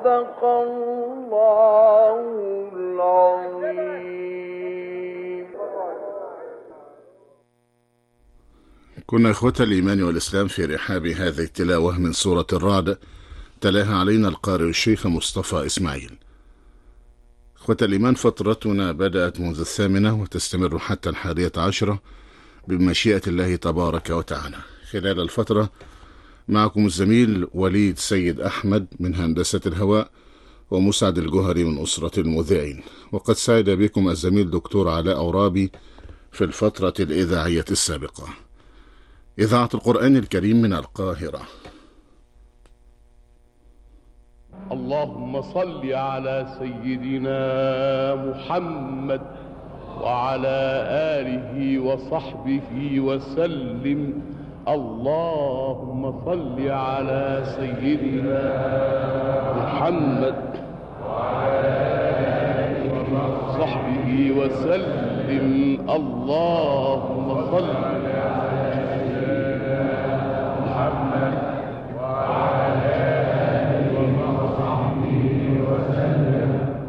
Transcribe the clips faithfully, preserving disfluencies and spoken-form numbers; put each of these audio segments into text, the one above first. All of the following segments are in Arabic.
صدق الله العظيم. كنا إخوة الإيمان والإسلام في رحاب هذه التلاوة من سورة الرعد، تلاها علينا القارئ الشيخ مصطفى إسماعيل. إخوة الإيمان، فترتنا بدأت منذ الثامنة وتستمر حتى الحادية عشرة بمشيئة الله تبارك وتعالى. خلال الفترة معكم الزميل وليد سيد أحمد من هندسة الهواء، ومسعد الجهري من أسرة المذيعين، وقد سعد بكم الزميل دكتور علاء عرابي في الفترة الإذاعية السابقة. إذاعة القرآن الكريم من القاهرة. اللهم صل على سيدنا محمد وعلى آله وصحبه وسلم. اللهم صل على سيدنا محمد وعلى آله وصحبه وسلم. اللهم صل على سيدنا محمد وعلى آله وصحبه وسلم.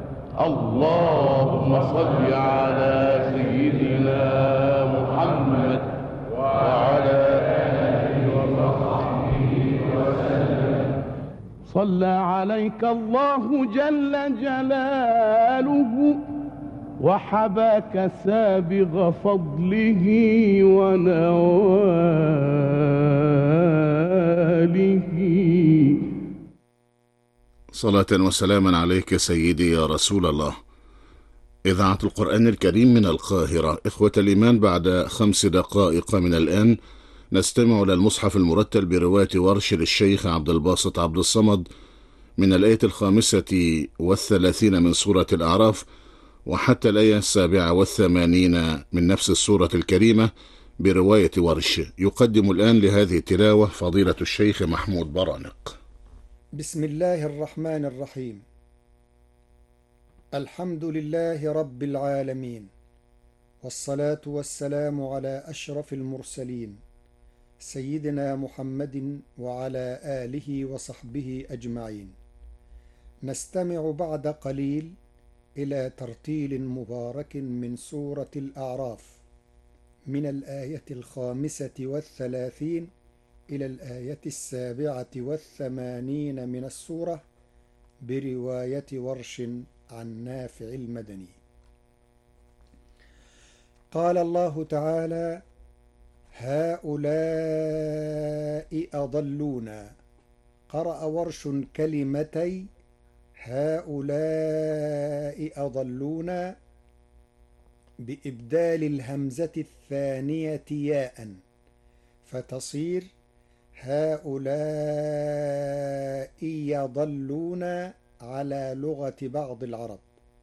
اللهم صل على سيدنا محمد وعلى آله وصحبه وسلم. صلى عليك الله جل جلاله وحباك سابغ فضله ونواله. صلاة وسلاما عليك سيدي يا رسول الله. إذاعة القرآن الكريم من القاهرة. إخوة الإيمان، بعد خمس دقائق من الآن نستمع إلى المصحف المرتل برواية ورش للشيخ عبد الباسط عبد الصمد من الآية الخامسة والثلاثين من سورة الأعراف وحتى الآية السابعة والثمانين من نفس السورة الكريمة برواية ورش. يقدم الآن لهذه التلاوة فضيلة الشيخ محمود برانق. بسم الله الرحمن الرحيم. الحمد لله رب العالمين، والصلاة والسلام على أشرف المرسلين سيدنا محمد وعلى آله وصحبه أجمعين. نستمع بعد قليل إلى ترتيل مبارك من سورة الأعراف من الآية الخامسة والثلاثين إلى الآية السابعة والثمانين من السورة برواية ورش عن نافع المدني. قال الله تعالى: هؤلاء أضلونا. قرأ ورش كلمتي هؤلاء أضلونا بإبدال الهمزة الثانية ياء فتصير هؤلاء يضلون على لغة بعض العرب.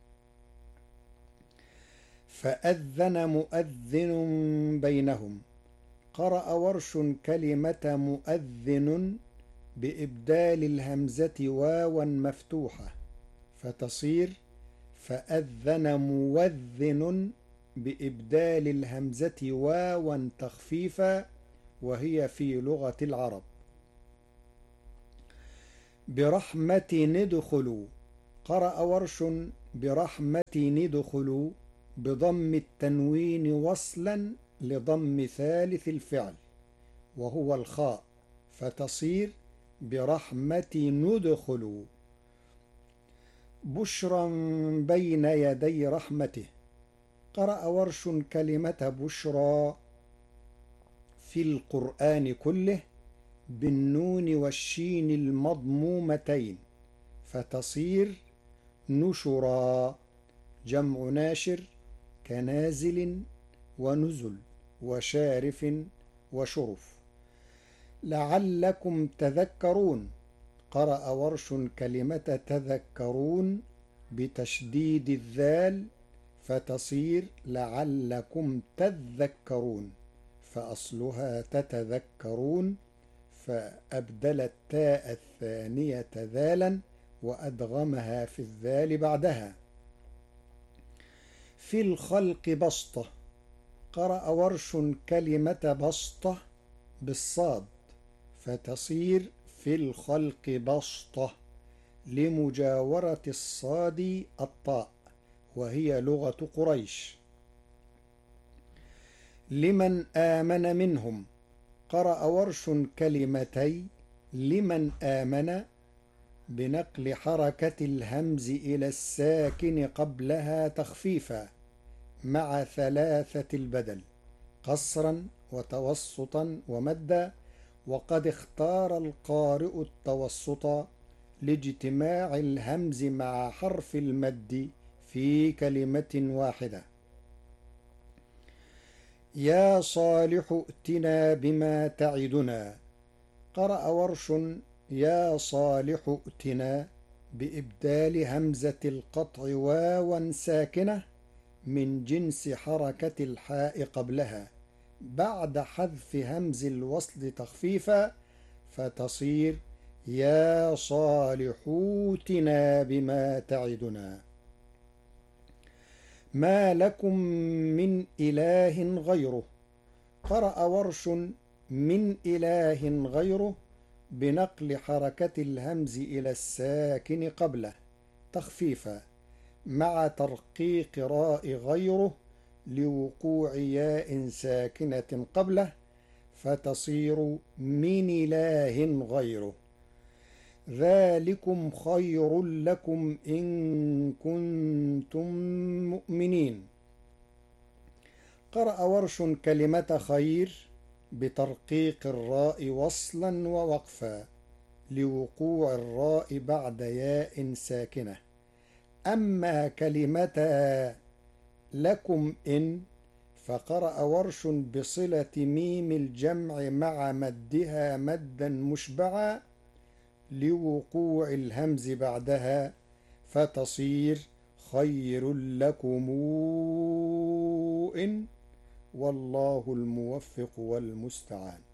فأذن مؤذن بينهم. قرأ ورش كلمة مؤذن بإبدال الهمزة واوا مفتوحة فتصير فأذن موذن بإبدال الهمزة واوا تخفيفا وهي في لغة العرب. برحمة ندخلوا. قرأ ورش برحمة ندخلوا بضم التنوين وصلا لضم ثالث الفعل وهو الخاء فتصير برحمة ندخلوا. بشرا بين يدي رحمته. قرأ ورش كلمة بشرى في القرآن كله بالنون والشين المضمومتين فتصير نشرا. جمع ناشر كنازل ونزل وشارف وشرف. لعلكم تذكرون. قرأ ورش كلمة تذكرون بتشديد الذال فتصير لعلكم تذكرون فأصلها تتذكرون فأبدل التاء الثانية ذالا وأدغمها في الذال بعدها. في الخلق بسطة. قرأ ورش كلمة بسطة بالصاد فتصير في الخلق بسطة لمجاورة الصاد الطاء، وهي لغة قريش. لمن آمن منهم قرأ ورش كلمتي لمن آمن بنقل حركة الهمز إلى الساكن قبلها تخفيفا مع ثلاثة البدل قصرا وتوسطا ومدا، وقد اختار القارئ التوسط لاجتماع الهمز مع حرف المد في كلمة واحدة. يا صالح ائتنا بما تعدنا قرأ ورش يا صالح ائتنا بإبدال همزة القطع واوا ساكنة من جنس حركة الحاء قبلها بعد حذف همز الوصل تخفيفا، فتصير يا صالح ائتنا بما تعدنا. ما لكم من إله غيره قرأ ورش من إله غيره بنقل حركة الهمز إلى الساكن قبله تخفيفا مع ترقيق راء غيره لوقوع ياء ساكنة قبله، فتصير من إله غيره. ذلكم خير لكم إن كنتم مؤمنين قرأ ورش كلمة خير بترقيق الراء وصلا ووقفا لوقوع الراء بعد ياء ساكنة. أما كلمة لكم إن فقرأ ورش بصلة ميم الجمع مع مدها مدا مشبعا لوقوع الهمز بعدها، فتصير خير لكم إن، والله الموفق والمستعان.